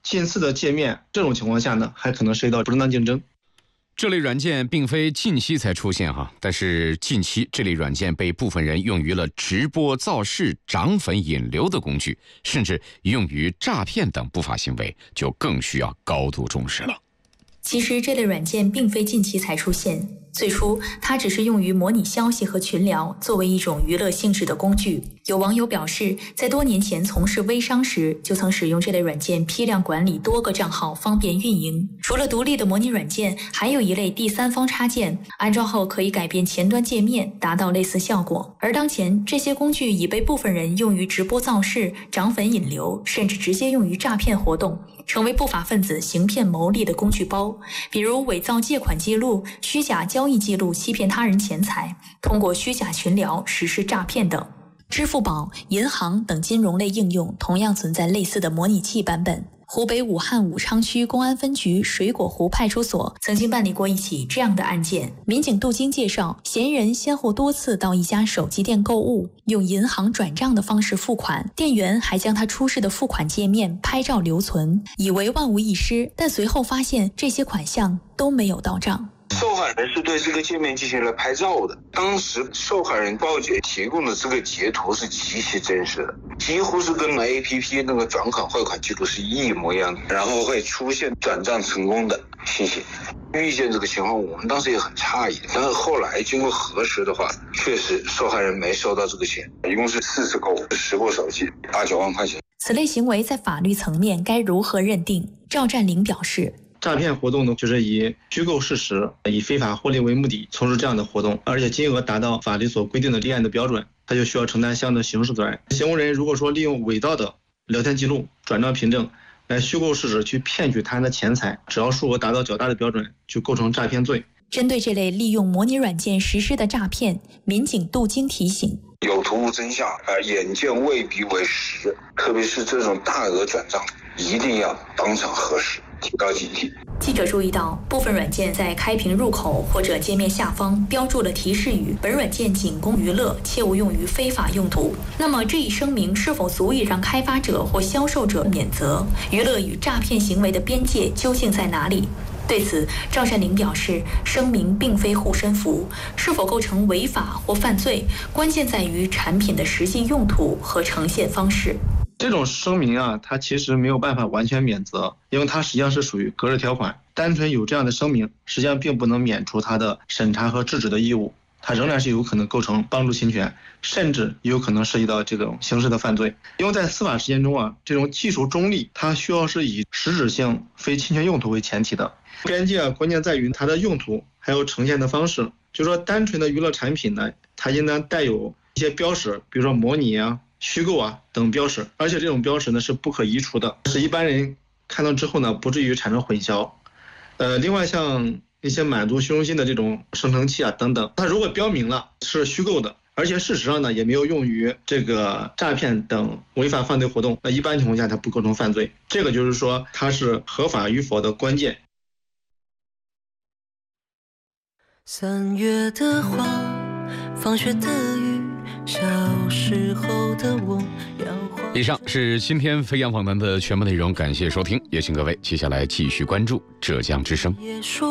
近似的界面，这种情况下呢，还可能涉及到不正当竞争。 这类软件并非近期才出现但是近期这类软件被部分人用于了直播造势、涨粉引流的工具，甚至用于诈骗等不法行为，就更需要高度重视了。 其实这类软件并非近期才出现，最初它只是用于模拟消息和群聊，作为一种娱乐性质的工具。有网友表示，在多年前从事微商时，就曾使用这类软件批量管理多个账号，方便运营。除了独立的模拟软件，还有一类第三方插件，安装后可以改变前端界面，达到类似效果。而当前这些工具已被部分人用于直播造势、涨粉引流，甚至直接用于诈骗活动，成为不法分子行骗牟利的工具包，比如伪造借款记录、虚假交易记录欺骗他人钱财，通过虚假群聊实施诈骗等。支付宝、银行等金融类应用同样存在类似的模拟器版本。湖北武汉武昌区公安分局水果湖派出所曾经办理过一起这样的案件。民警杜京介绍，嫌疑人先后多次到一家手机店购物，用银行转账的方式付款，店员还将他出示的付款界面拍照留存，以为万无一失，但随后发现这些款项都没有到账。 受害人是对这个界面进行了拍照的，当时受害人报警提供的这个截图是极其真实的，几乎是跟 APP 那个转款汇款记录是一模一样的，然后会出现转账成功的信息。遇见这个情况，我们当时也很诧异，但是后来经过核实的话，确实受害人没收到这个钱，一共是4次购物，10部手机，8、9万块钱。 此类行为在法律层面该如何认定？赵占领表示， 诈骗活动呢，就是以虚构事实、以非法获利为目的从事这样的活动，而且金额达到法律所规定的立案的标准，他就需要承担相应的刑事责任。行为人如果说利用伪造的聊天记录、转账凭证来虚构事实去骗取他人的钱财，只要数额达到较大的标准，就构成诈骗罪。 针对这类利用模拟软件实施的诈骗，民警杜京提醒： 有图无真相，眼见未必为实，特别是这种大额转账，一定要当场核实，提高警惕。 记者注意到，部分软件在开屏入口或者界面下方标注了提示语：本软件仅供娱乐，切勿用于非法用途。那么这一声明是否足以让开发者或销售者免责？娱乐与诈骗行为的边界究竟在哪里？对此，赵善林表示，声明并非护身符，是否构成违法或犯罪，关键在于产品的实际用途和呈现方式。 这种声明它其实没有办法完全免责，因为它实际上是属于隔日条款，单纯有这样的声明，实际上并不能免除它的审查和制止的义务，它仍然是有可能构成帮助侵权，甚至有可能涉及到这种刑事的犯罪。因为在司法实践中这种技术中立，它需要是以实质性非侵权用途为前提的。边界关键在于它的用途还有呈现的方式，就是说单纯的娱乐产品呢，它应当带有一些标识，比如说模拟虚构等标识，而且这种标识呢是不可移除的，使一般人看到之后呢不至于产生混淆。另外像一些满足虚荣心的这种生成器等等，它如果标明了是虚构的，而且事实上呢也没有用于这个诈骗等违法犯罪活动，那一般情况下它不构成犯罪。这个就是说它是合法与否的关键。 3月的花，放学的雨，小时候的我。 以上是今天飞扬访谈的全部内容，感谢收听，也请各位接下来继续关注浙江之声。